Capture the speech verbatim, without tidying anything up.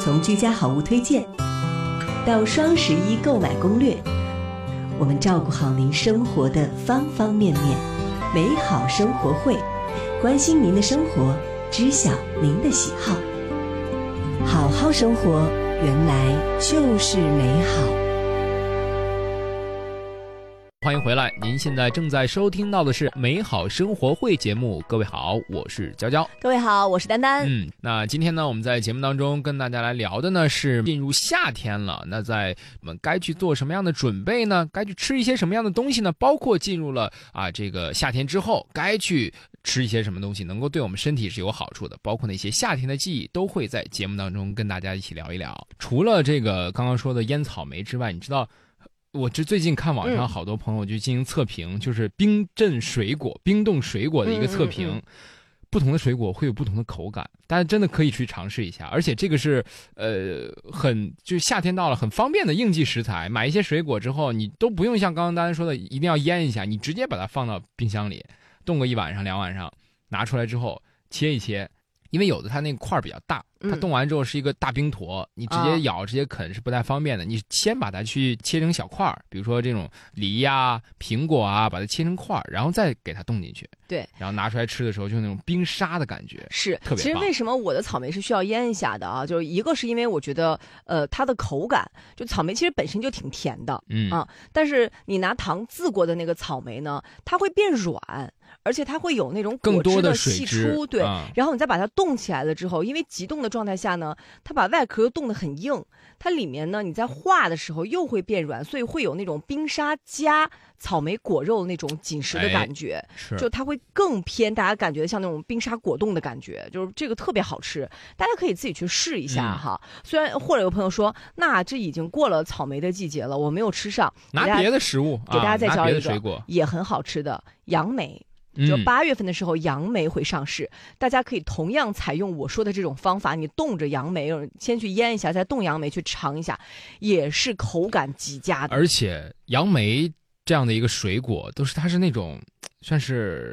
从居家好物推荐到双十一购买攻略，我们照顾好您生活的方方面面。美好生活会，关心您的生活，知晓您的喜好。好好生活，原来就是美好。 欢迎回来，您现在正在收听到的是美好生活会节目。各位好，我是娇娇。 各位好，我是丹丹。 嗯，那今天呢，我们在节目当中跟大家来聊的呢是进入夏天了，那在我们该去做什么样的准备呢？该去吃一些什么样的东西呢？包括进入了啊这个夏天之后，该去吃一些什么东西能够对我们身体是有好处的，包括那些夏天的记忆，都会在节目当中跟大家一起聊一聊。除了这个刚刚说的烟草莓之外，你知道我这最近看网上好多朋友就进行测评，嗯、就是冰镇水果、冰冻水果的一个测评，嗯嗯嗯不同的水果会有不同的口感，大家真的可以去尝试一下。而且这个是呃很就是夏天到了很方便的应季食材，买一些水果之后，你都不用像刚刚大家说的一定要腌一下，你直接把它放到冰箱里冻个一晚上两晚上，拿出来之后切一切。因为有的它那个块比较大，它冻完之后是一个大冰坨，你直接咬直接啃是不太方便的。你先把它去切成小块，比如说这种梨呀、苹果啊，把它切成块，然后再给它冻进去。 对， 然后拿出来吃的时候，就那种冰沙的感觉， 是特别棒。 其实为什么我的草莓是需要腌一下的啊？就是一个是因为我觉得，呃，它的口感，就草莓其实本身就挺甜的，嗯啊，但是你拿糖渍过的那个草莓呢，它会变软。而且它会有那种果汁的析出，对、嗯，然后你再把它冻起来了之后，因为急冻的状态下呢，它把外壳又冻得很硬，它里面呢你在化的时候又会变软，所以会有那种冰沙加草莓果肉那种紧实的感觉， 哎、 就它会更偏大家感觉像那种冰沙果冻的感觉，就是这个特别好吃，大家可以自己去试一下哈。嗯、虽然或者有朋友说，那这已经过了草莓的季节了，我没有吃上， 拿别的食物给大家再教一个、啊、 也很好吃的杨梅。就八月份的时候，杨梅会上市、嗯，大家可以同样采用我说的这种方法，你冻着杨梅，先去腌一下，再冻杨梅去尝一下，也是口感极佳的。 而且杨梅这样的一个水果，都是它是那种算是。